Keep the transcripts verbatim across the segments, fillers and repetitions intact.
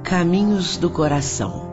Caminhos do coração.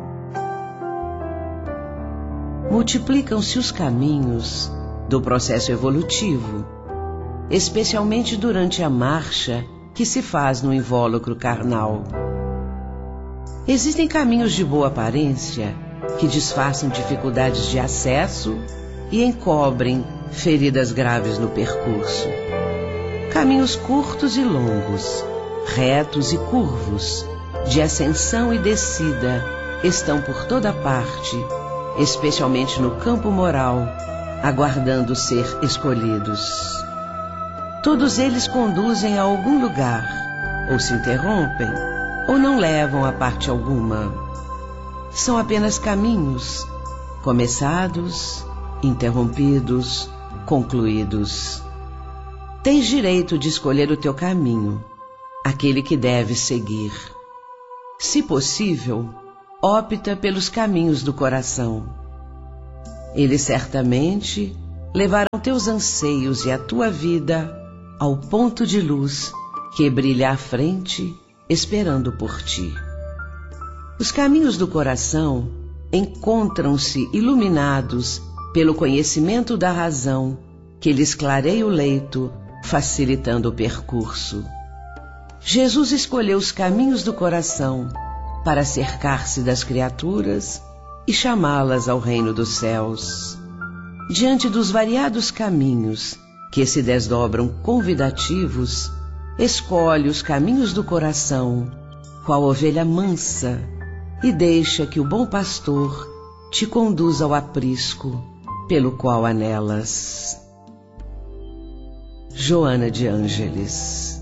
Multiplicam-se os caminhos do processo evolutivo, especialmente durante a marcha que se faz no invólucro carnal. Existem caminhos de boa aparência que disfarçam dificuldades de acesso e encobrem feridas graves no percurso. Caminhos curtos e longos, retos e curvos, de ascensão e descida, estão por toda parte, especialmente no campo moral, aguardando ser escolhidos. Todos eles conduzem a algum lugar, ou se interrompem, ou não levam a parte alguma. São apenas caminhos, começados, interrompidos, concluídos. Tens direito de escolher o teu caminho, aquele que deves seguir. Se possível, opta pelos caminhos do coração. Eles certamente levarão teus anseios e a tua vida ao ponto de luz que brilha à frente, esperando por ti. Os caminhos do coração encontram-se iluminados pelo conhecimento da razão que lhes clareia o leito, facilitando o percurso. Jesus escolheu os caminhos do coração para cercar-se das criaturas e chamá-las ao reino dos céus. Diante dos variados caminhos que se desdobram convidativos, escolhe os caminhos do coração, qual ovelha mansa, e deixa que o bom pastor te conduza ao aprisco pelo qual anelas. Joana de Ângeles.